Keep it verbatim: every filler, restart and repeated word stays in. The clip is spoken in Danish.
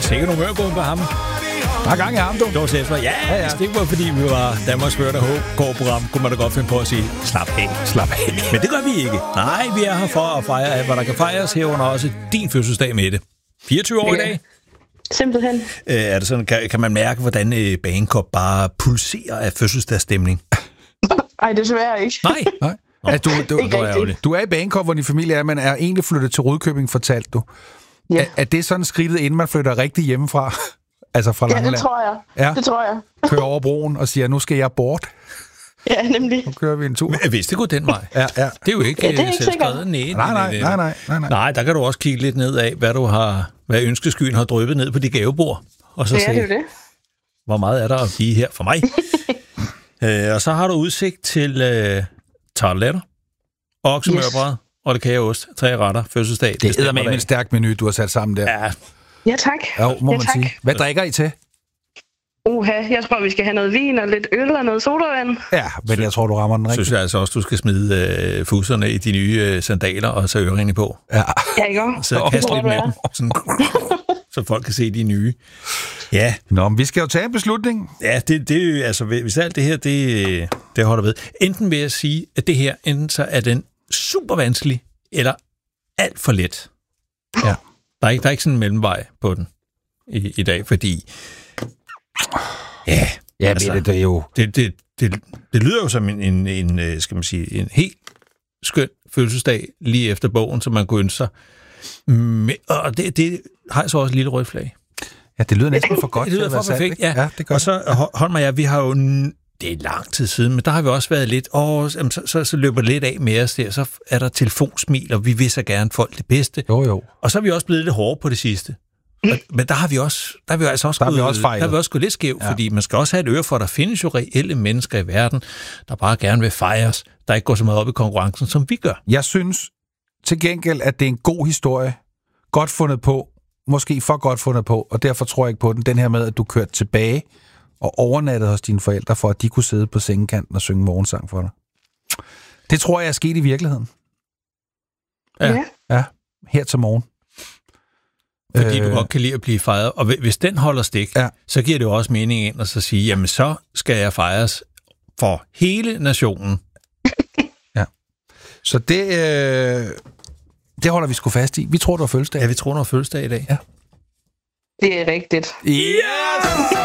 sikkert nogle øregående på ham. Der er gang i ham, du. Det var selv for, ja, ja, ja. Det var fordi vi var Danmarks førende H-program, kunne man da godt finde på at sige, slap af, slap af. Men det gør vi ikke. Nej, vi er her for at fejre alt, hvad der kan fejres, herunder også din fødselsdag med det. fireogtyve år ja. i dag. Simpelthen. Øh, er det sådan, kan, kan man mærke, hvordan øh, Bagenkop bare pulserer af fødselsdagsstemning? Ej, desværre ikke. Nej. Nej. Ja, du, du, ikke du, du er i Bagenkop, hvor din familie er, men er egentlig flyttet til Rudkøbing, fortalte du. Ja. Er, er det sådan skridtet, inden man flytter rigtig hjemmefra? Altså fra Langeland? Ja, det tror jeg. Ja. Det tror jeg. Kører over broen og siger, nu skal jeg bort. Ja, nemlig. Nu kører vi en tur. Men hvis det går den vej. Ja, ja. Det er jo ikke, ja, det er ikke selvskrevet. Nej, nej, nej, nej, nej, nej. Nej, der kan du også kigge lidt ned af, hvad du har, hvad ønskeskyen har dryppet ned på de gavebord. Og så ja, se, det er det. Hvor meget er der at give her for mig? øh, og så har du udsigt til øh, tarteletter, oksemørbræd yes. og det kageost. Tre retter, fødselsdag. Det er med en stærk menu, du har sat sammen der. Ja, ja tak. Jo, må ja, man tak. sige. Hvad drikker I til? Uha, jeg tror, vi skal have noget vin og lidt øl og noget sodavand. Ja, men jeg tror, du rammer den rigtigt. Synes jeg altså også, du skal smide øh, fusserne i de nye øh, sandaler og så øringen på. Ja, ja ikke også? Så kaste lidt med dem, sådan, så folk kan se de nye. Ja. Nå, men vi skal jo tage en beslutning. Ja, det, det altså, hvis alt det her, det, det holder ved. Enten vil jeg sige, at det her, enten så er den super vanskelig, eller alt for let. Ja. Der er ikke, der er ikke sådan en mellemvej på den i, i dag, fordi ja, ja altså, det, det er jo... Det, det, det, det lyder jo som en, en, en, skal man sige, en helt skøn fødselsdag lige efter bogen, som man kunne ønske sig. Men, og det, det har så også et lille rødt flag. Ja, det lyder næsten for godt. Det lyder for perfekt, ja. ja det gør og så, hold mig ja, vi har jo, det er lang tid siden, men der har vi også været lidt, åh, så, så, så løber det lidt af med os der, så er der telefonsmil, og vi vil så gerne folk det bedste. Jo, jo. Og så er vi også blevet lidt hårde på det sidste. Og, men der har vi også, der har vi altså også, der gået, også, der har vi også gået lidt skævt, ja. Fordi man skal også have et øre for, at der findes jo reelle mennesker i verden, der bare gerne vil fejres, der ikke går så meget op i konkurrencen, som vi gør. Jeg synes til gengæld, at det er en god historie, godt fundet på, måske for godt fundet på, og derfor tror jeg ikke på den, den her med, at du kørte tilbage og overnattede hos dine forældre, for at de kunne sidde på sengekanten og synge morgensang for dig. Det tror jeg er sket i virkeligheden. Ja. Ja, her til morgen. Fordi du godt kan lide at blive fejret. Og hvis den holder stik, ja. Så giver det jo også mening ind at så sige, jamen så skal jeg fejres for hele nationen. Ja. Så det, øh, det holder vi sgu fast i. Vi tror, du har fødselsdag. Ja, vi tror, du har fødselsdag i dag. Ja. Det er rigtigt. Yes!